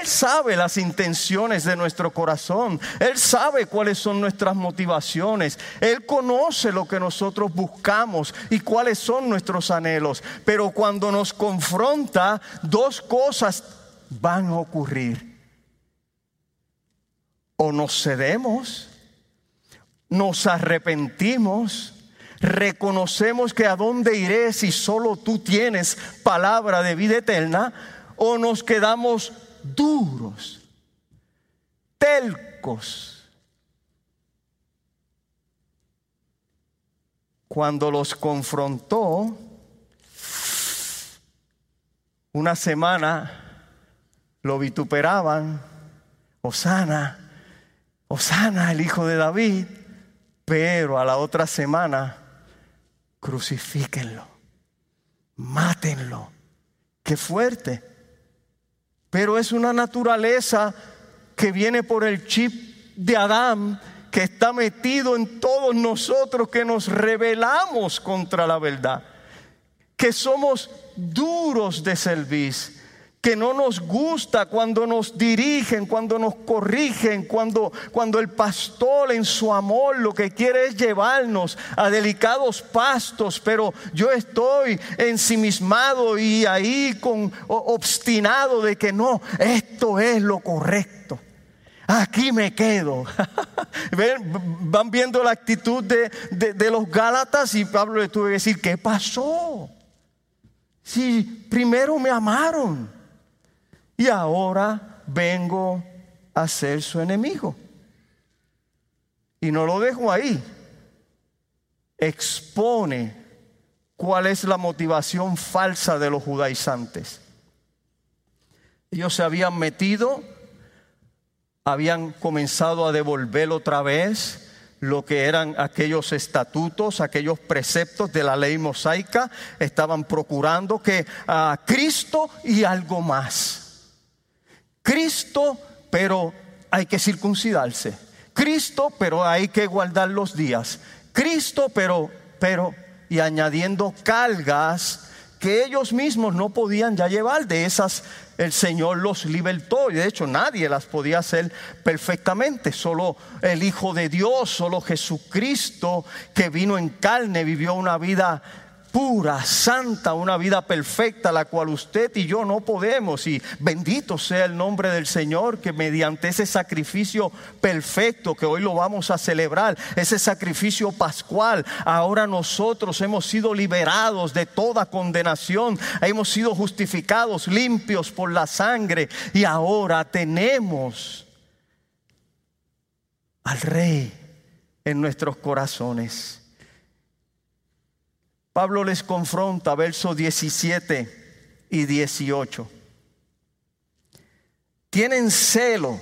Él sabe las intenciones de nuestro corazón. Él sabe cuáles son nuestras motivaciones. Él conoce lo que nosotros buscamos y cuáles son nuestros anhelos. Pero cuando nos confronta, dos cosas van a ocurrir. O nos cedemos, nos arrepentimos, reconocemos que a dónde iré si solo tú tienes palabra de vida eterna, o nos quedamos duros, tercos. Cuando los confrontó, una semana lo vituperaban: Hosana, Hosana, el hijo de David. Pero a la otra semana, crucifíquenlo, mátenlo. Qué fuerte. Pero es una naturaleza que viene por el chip de Adán, que está metido en todos nosotros, que nos rebelamos contra la verdad, que somos duros de cerviz, que no nos gusta cuando nos dirigen, cuando nos corrigen, cuando el pastor en su amor lo que quiere es llevarnos a delicados pastos, pero yo estoy ensimismado y ahí obstinado de que no, esto es lo correcto. Aquí me quedo. Van viendo la actitud de los Gálatas, y Pablo le tuvo que decir: ¿qué pasó? Si primero me amaron y ahora vengo a ser su enemigo. Y no lo dejo ahí. Expone cuál es la motivación falsa de los judaizantes. Ellos se habían metido, habían comenzado a devolver otra vez lo que eran aquellos estatutos, aquellos preceptos de la ley mosaica. Estaban procurando que Cristo y algo más. Cristo, pero hay que circuncidarse. Cristo, pero hay que guardar los días. Cristo, pero, y añadiendo cargas que ellos mismos no podían ya llevar. De esas el Señor los libertó, y de hecho nadie las podía hacer perfectamente. Solo el Hijo de Dios, solo Jesucristo, que vino en carne, vivió una vida pura, santa, una vida perfecta, la cual usted y yo no podemos. Y bendito sea el nombre del Señor, que mediante ese sacrificio perfecto que hoy lo vamos a celebrar, ese sacrificio pascual, ahora nosotros hemos sido liberados de toda condenación, hemos sido justificados, limpios por la sangre, y ahora tenemos al Rey en nuestros corazones. Pablo les confronta, versos 17 y 18. Tienen celo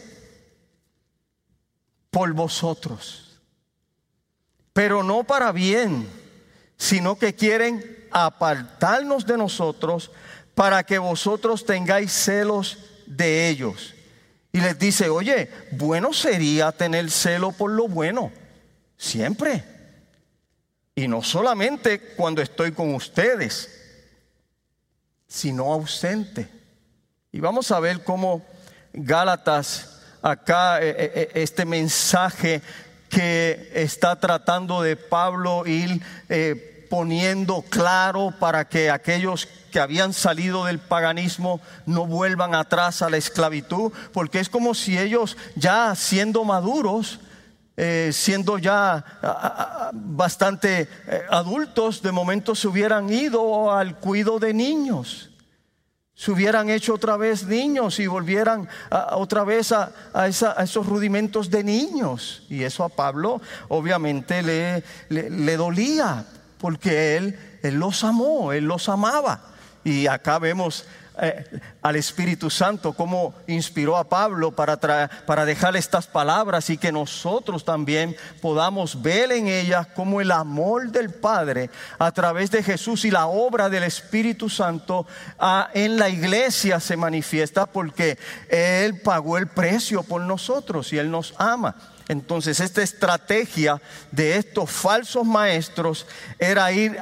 por vosotros, pero no para bien, sino que quieren apartarnos de nosotros para que vosotros tengáis celos de ellos. Y les dice: oye, bueno sería tener celo por lo bueno, siempre. Y no solamente cuando estoy con ustedes, sino ausente. Y vamos a ver cómo Gálatas, acá este mensaje que está tratando de Pablo ir poniendo claro para que aquellos que habían salido del paganismo no vuelvan atrás a la esclavitud, porque es como si ellos, ya siendo maduros, siendo ya bastante adultos, de momento se hubieran ido al cuidado de niños, se hubieran hecho otra vez niños y volvieran otra vez a esos rudimentos de niños. Y eso a Pablo obviamente le dolía, porque él los amó, él los amaba. Y acá vemos al Espíritu Santo cómo inspiró a Pablo para dejar estas palabras, y que nosotros también podamos ver en ellas cómo el amor del Padre a través de Jesús y la obra del Espíritu Santo en la iglesia se manifiesta, porque Él pagó el precio por nosotros y Él nos ama. Entonces esta estrategia de estos falsos maestros era ir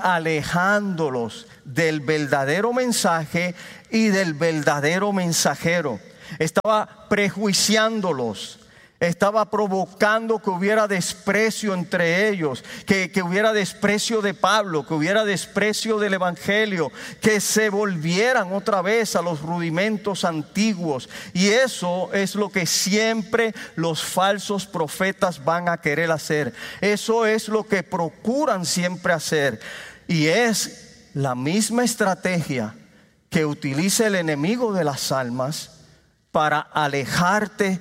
alejándolos del verdadero mensaje y del verdadero mensajero. estaba prejuiciándolos, estaba provocando que hubiera desprecio entre ellos, que hubiera desprecio de Pablo, que hubiera desprecio del Evangelio, que se volvieran otra vez a los rudimentos antiguos. Y eso es lo que siempre los falsos profetas van a querer hacer. Eso es lo que procuran siempre hacer. Y es la misma estrategia que utiliza el enemigo de las almas para alejarte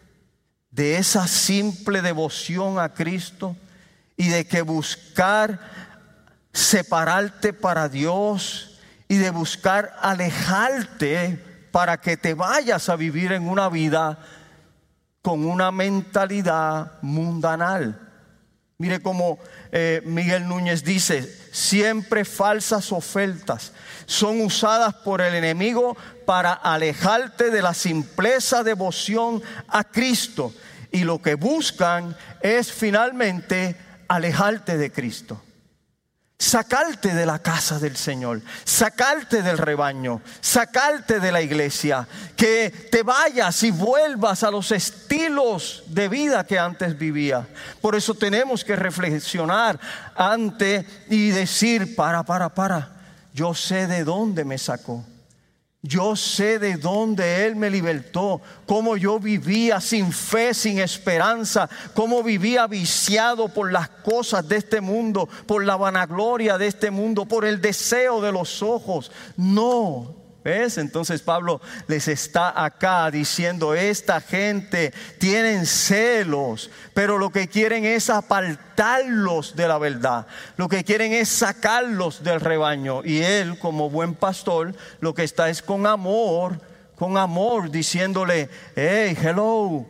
de esa simple devoción a Cristo y de que buscar separarte para Dios y de buscar alejarte para que te vayas a vivir en una vida con una mentalidad mundanal. Mire cómo Miguel Núñez dice: siempre falsas ofertas son usadas por el enemigo para alejarte de la simpleza devoción a Cristo, y lo que buscan es finalmente alejarte de Cristo, sacarte de la casa del Señor, sacarte del rebaño, sacarte de la iglesia, que te vayas y vuelvas a los estilos de vida que antes vivías. Por eso tenemos que reflexionar antes y decir: para, yo sé de dónde me sacó. Yo sé de dónde Él me libertó, cómo yo vivía sin fe, sin esperanza, cómo vivía viciado por las cosas de este mundo, por la vanagloria de este mundo, por el deseo de los ojos. No, ¿ves? Entonces Pablo les está acá diciendo: esta gente tienen celos, pero lo que quieren es apartarlos de la verdad. Lo que quieren es sacarlos del rebaño. Y él, como buen pastor, lo que está es con amor, diciéndole: hey, hello.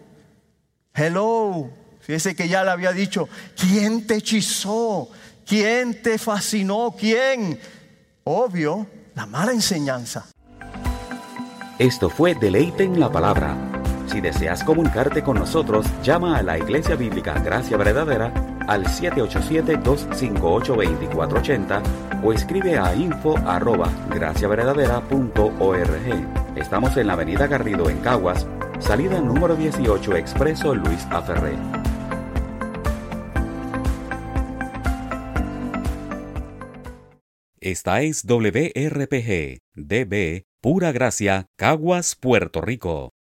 Fíjese que ya le había dicho: ¿quién te hechizó? ¿Quién te fascinó? ¿Quién? Obvio, la mala enseñanza. Esto fue Deleite en la Palabra. Si deseas comunicarte con nosotros, llama a la Iglesia Bíblica Gracia Verdadera al 787-258-2480 o escribe a info@graciaverdadera.org. Estamos en la avenida Garrido en Caguas, salida número 18, Expreso Luis A. Ferré. Esta es WRPG, DB, Pura Gracia, Caguas, Puerto Rico.